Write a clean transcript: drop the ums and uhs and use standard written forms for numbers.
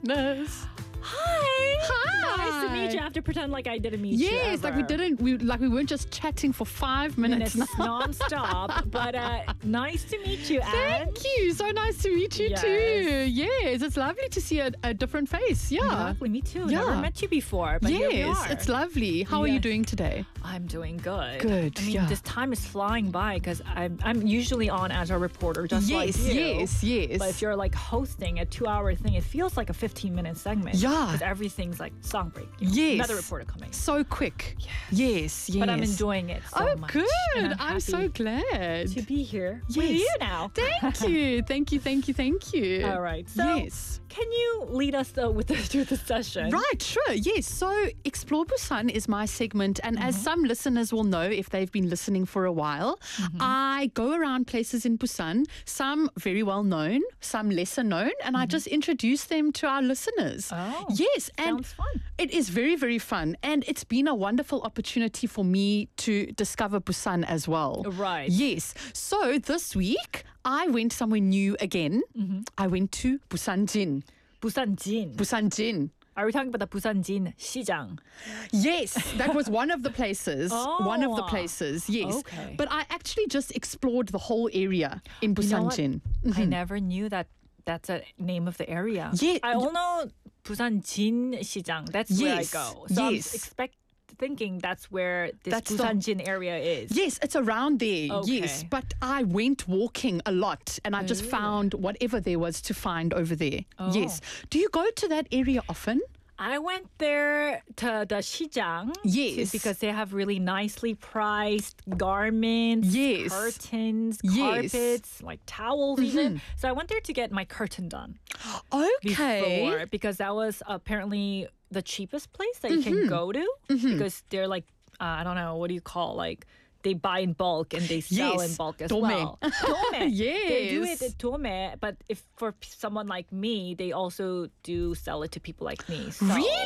goodness. Hi. Nice to Hi. meet you. I have to pretend like I didn't meet you. Yes, like we weren't just chatting for 5 minutes. Minutes non-stop. But nice to meet you, Anne. Thank you. So nice to meet you Yes. too. Yes, it's lovely to see a different face. Yeah. Exactly, me too. Yeah. Never met you before, but here we Yes, are. it's lovely. How are you Yes. doing today? I'm doing good. Good, I mean, yeah. this time is flying by because I'm usually on as a reporter, just like you. yes. But if you're like hosting a 2-hour thing, it feels like a 15-minute segment. Yeah. Because everything's like song break. Yes. Another reporter coming. So quick. Yes. But I'm enjoying it so Oh, much. good. And I'm so happy glad. to be here with Yes. you now. Thank you. Thank you. All right. So Yes. can you lead us through the session? Right, sure. Yes. So Explore Busan is my segment. And as some listeners will know, if they've been listening for a while, I go around places in Busan, some very well known, some lesser known, and I just introduce them to our listeners. Oh, yes. And sounds fun. it is very, very fun. And it's been a wonderful opportunity for me to discover Busan as well. Right. Yes. So this week, I went somewhere new again. I went to Busanjin. Busanjin. Busanjin. Are we talking about the Busanjin 시장? Yes, that was one of the places. One of the Oh. places, yes. Okay. But I actually just explored the whole area in You know what? Busanjin. I never knew that that's a name of the area. Yeah. I only know Busanjin 시장. That's where I Yes. go. So Yes. I'm thinking that's where this That's the- Busanjin area is. Yes, it's around there. Okay. Yes, but I went walking a lot and I just found whatever there was to find over there. Yes. Do you go to that area often? I went there to the 시장 Yes. because they have really nicely priced garments, Yes. curtains, Yes. carpets, like towels even. So I went there to get my curtain done Okay. before because that was apparently the cheapest place that you can go to because they're like, I don't know, what do you call like they buy in bulk and they sell in Yes. bulk as Dome. well. Dome. They do it Yes. at Dome, but if for someone like me, they also do sell it to people like me. So. Really?